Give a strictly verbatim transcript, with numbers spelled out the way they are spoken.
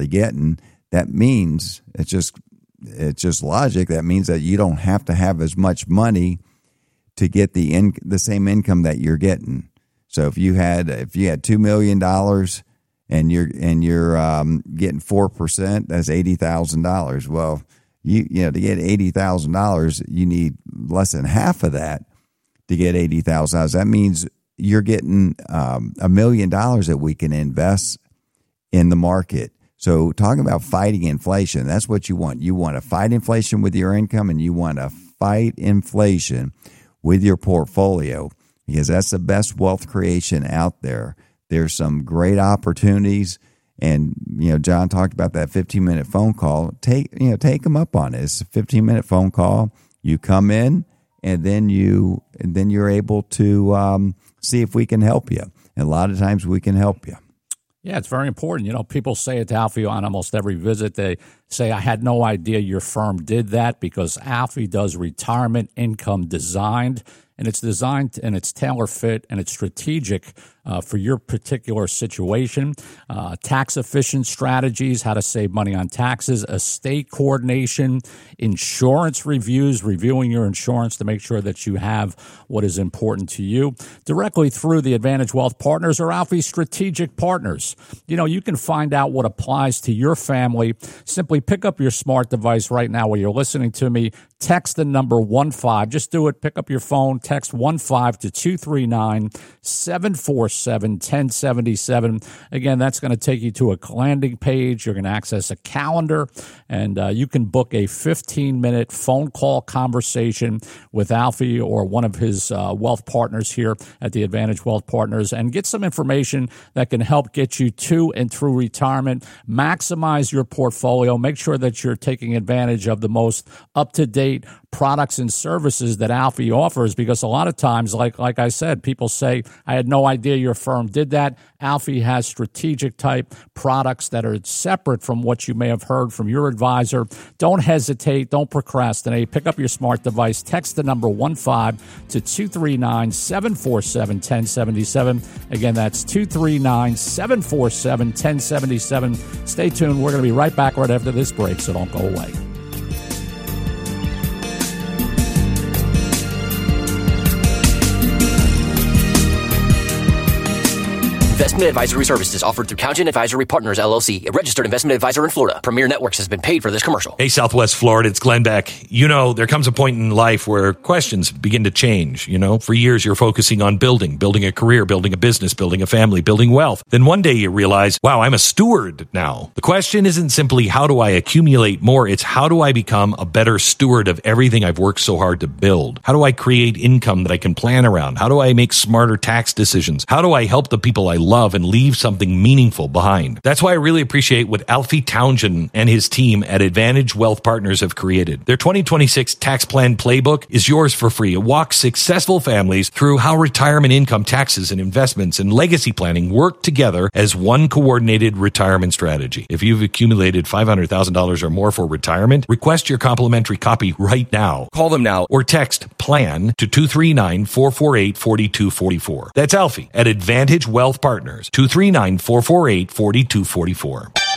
getting, that means it's just it's just logic. That means that you don't have to have as much money to get the in, the same income that you're getting. So if you had if you had two million dollars and you're and you're um, getting four percent, that's eighty thousand dollars. Well, you you know to get eighty thousand dollars, you need less than half of that to get eighty thousand dollars. That means you're getting um, a million dollars that we can invest in the market. So talking about fighting inflation, that's what you want. You want to fight inflation with your income, and you want to fight inflation with your portfolio, because that's the best wealth creation out there. There's some great opportunities, and you know, John talked about that fifteen minute phone call. Take you know, take them up on it. It's a fifteen minute phone call. You come in, and then you and then you're able to um, see if we can help you. And a lot of times we can help you. Yeah, it's very important. You know, people say it to Alfie on almost every visit. They say, I had no idea your firm did that, because Alfie does retirement income designed, and it's designed and it's tailor fit and it's strategic uh, for your particular situation. Uh, tax efficient strategies, how to save money on taxes, estate coordination, insurance reviews, reviewing your insurance to make sure that you have what is important to you, directly through the Advantage Wealth Partners or Alfie's strategic partners. You know, you can find out what applies to your family. Simply pick up your smart device right now while you're listening to me. Text the number one five. Just do it. Pick up your phone. Text one five to two three nine, seven four seven, one zero seven seven. Again, that's going to take you to a landing page. You're going to access a calendar, and uh, you can book a fifteen minute phone call conversation with Alfie or one of his uh, wealth partners here at the Advantage Wealth Partners, and get some information that can help get you to and through retirement, maximize your portfolio, make sure that you're taking advantage of the most up-to-date products and services that Alfie offers, because a lot of times, like like I said, people say, I had no idea your firm did that. Alfie has strategic type products that are separate from what you may have heard from your advisor. Don't hesitate. Don't procrastinate. Pick up your smart device. Text the number one five to two three nine, seven four seven, one zero seven seven. Again, that's two three nine, seven four seven, one zero seven seven. Stay tuned. We're going to be right back right after this break, so don't go away. Investment advisory services offered through County Advisory Partners, L L C, a registered investment advisor in Florida. Premier Networks has been paid for this commercial. Hey, Southwest Florida, it's Glenn Beck. You know, there comes a point in life where questions begin to change. You know, for years you're focusing on building, building a career, building a business, building a family, building wealth. Then one day you realize, wow, I'm a steward now. The question isn't simply how do I accumulate more? It's how do I become a better steward of everything I've worked so hard to build? How do I create income that I can plan around? How do I make smarter tax decisions? How do I help the people I love and leave something meaningful behind? That's why I really appreciate what Alfie Townsend and his team at Advantage Wealth Partners have created. Their twenty twenty-six tax plan playbook is yours for free. It walks successful families through how retirement income, taxes, and investments and legacy planning work together as one coordinated retirement strategy. If you've accumulated five hundred thousand dollars or more for retirement, request your complimentary copy right now. Call them now or text PLAN to two three nine, four four eight, four two four four. That's Alfie at Advantage Wealth Partners, two three nine, four four eight, four two four four.